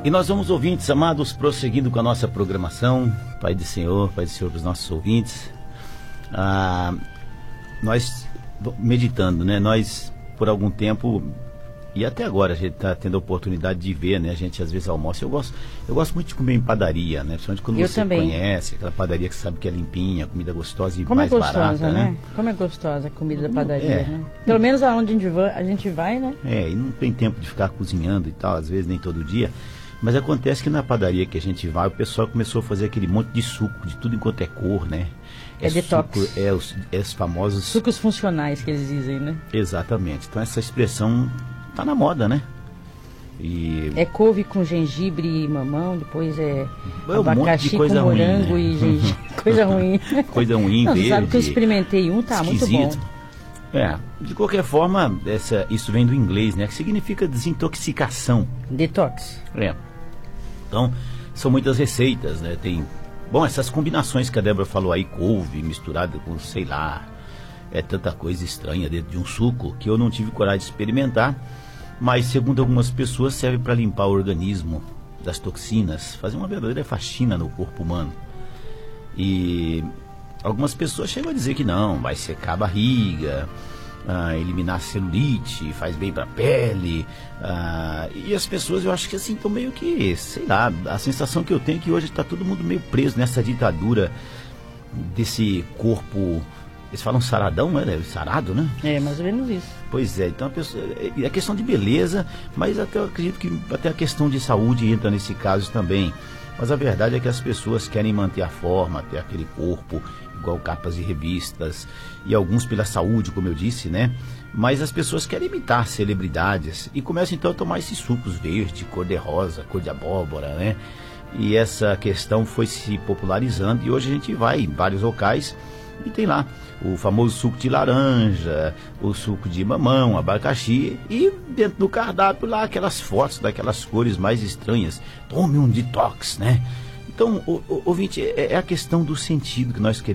E nós vamos, ouvintes amados, prosseguindo com a nossa programação. Pai do Senhor para os nossos ouvintes. Nós, meditando, né? Nós, por algum tempo, e até agora a gente está tendo a oportunidade de ver, né? A gente às vezes almoça. Eu gosto muito de comer em padaria, né? Principalmente quando você conhece aquela padaria que sabe que é limpinha, comida gostosa e mais barata, né? Como é gostosa a comida da padaria, né? Pelo menos aonde a gente vai, né? E não tem tempo de ficar cozinhando e tal, às vezes nem todo dia. Mas acontece que na padaria que a gente vai, o pessoal começou a fazer aquele monte de suco, de tudo enquanto é cor, né? Detox. Suco, os famosos... Sucos funcionais que eles dizem, né? Exatamente. Então essa expressão tá na moda, né? É couve com gengibre e mamão, depois abacaxi com morango, né? E gengibre. Coisa ruim. Coisa ruim, não, verde. Você sabe que eu experimentei esquisito. Muito bom. De qualquer forma, isso vem do inglês, né? Que significa desintoxicação. Detox. Então, são muitas receitas, né? Tem, essas combinações que a Débora falou aí, couve misturada com, sei lá, tanta coisa estranha dentro de um suco que eu não tive coragem de experimentar, mas segundo algumas pessoas serve para limpar o organismo das toxinas, fazer uma verdadeira faxina no corpo humano. E algumas pessoas chegam a dizer que não, vai secar a barriga, eliminar a celulite, faz bem para a pele, e as pessoas, eu acho que assim, estão meio que, sei lá, a sensação que eu tenho é que hoje está todo mundo meio preso nessa ditadura desse corpo, eles falam saradão, né? Sarado, né? Mais ou menos isso. Pois é, então é questão de beleza, mas até eu acredito que até a questão de saúde entra nesse caso também. Mas a verdade é que as pessoas querem manter a forma, ter aquele corpo igual capas de revistas, e alguns pela saúde, como eu disse, né? Mas as pessoas querem imitar celebridades e começam então a tomar esses sucos verdes, cor de rosa, cor de abóbora, né? E essa questão foi se popularizando e hoje a gente vai em vários locais e tem lá o famoso suco de laranja, o suco de mamão, abacaxi, e dentro do cardápio lá aquelas fotos daquelas cores mais estranhas. Tome um detox, né? Então, ouvinte, é a questão do sentido que nós queremos.